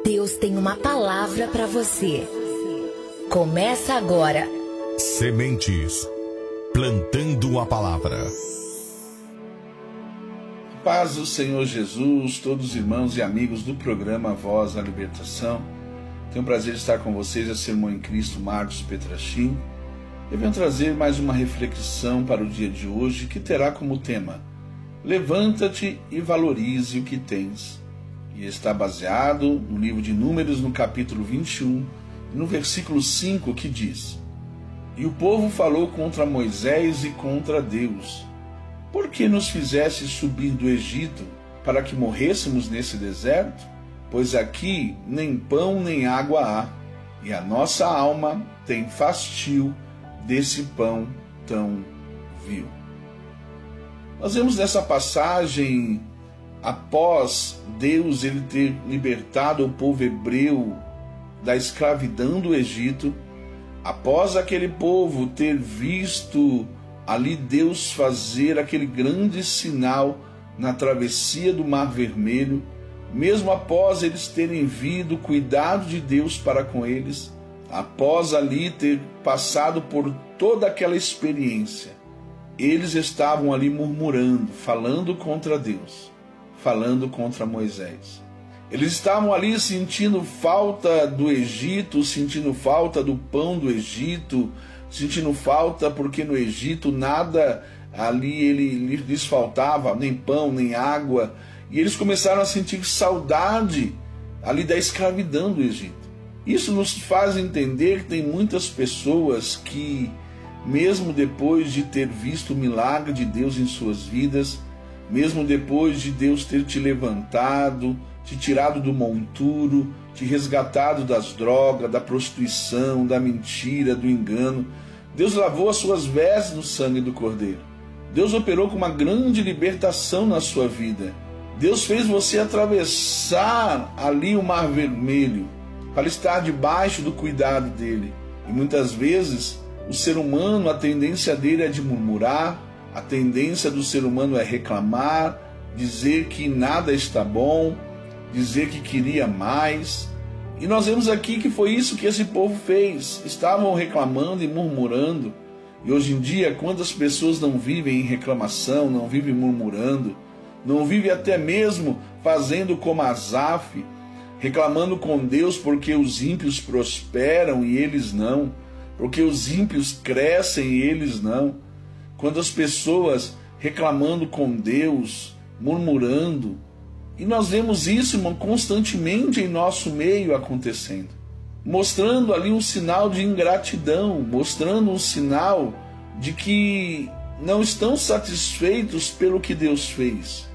Deus tem uma palavra para você. Começa agora. Sementes. Plantando a palavra. Paz do Senhor Jesus, todos os irmãos e amigos do programa Voz da Libertação. Tenho o prazer de estar com vocês, a Sermão em Cristo, Marcos Petrachim. Eu venho trazer mais uma reflexão para o dia de hoje, que terá como tema: levanta-te e valorize o que tens. E está baseado no livro de Números, no capítulo 21, no versículo 5, que diz: E o povo falou contra Moisés e contra Deus: Por que nos fizeste subir do Egito, para que morrêssemos nesse deserto? Pois aqui nem pão nem água há, e a nossa alma tem fastio desse pão tão vil. Nós vemos nessa passagem, após Deus ele ter libertado o povo hebreu da escravidão do Egito, após aquele povo ter visto ali Deus fazer aquele grande sinal na travessia do Mar Vermelho, mesmo após eles terem visto o cuidado de Deus para com eles, após ali ter passado por toda aquela experiência, eles estavam ali murmurando, falando contra Deus, falando contra Moisés. Eles estavam ali sentindo falta do Egito, sentindo falta do pão do Egito, sentindo falta porque no Egito nada ali lhes faltava, nem pão, nem água. E eles começaram a sentir saudade ali da escravidão do Egito. Isso nos faz entender que tem muitas pessoas que, mesmo depois de ter visto o milagre de Deus em suas vidas, mesmo depois de Deus ter te levantado, te tirado do monturo, te resgatado das drogas, da prostituição, da mentira, do engano, Deus lavou as suas vestes no sangue do Cordeiro. Deus operou com uma grande libertação na sua vida. Deus fez você atravessar ali o Mar Vermelho para estar debaixo do cuidado dele. E muitas vezes o ser humano, a tendência dele é de murmurar, a tendência do ser humano é reclamar, dizer que nada está bom, dizer que queria mais. E nós vemos aqui que foi isso que esse povo fez. Estavam reclamando e murmurando. E hoje em dia, quantas pessoas não vivem em reclamação, não vivem murmurando, não vivem até mesmo fazendo como Asaf, reclamando com Deus porque os ímpios prosperam e eles não, porque os ímpios crescem e eles não. Quantas pessoas reclamando com Deus, murmurando. E nós vemos isso, irmão, constantemente em nosso meio acontecendo, mostrando ali um sinal de ingratidão, mostrando um sinal de que não estão satisfeitos pelo que Deus fez.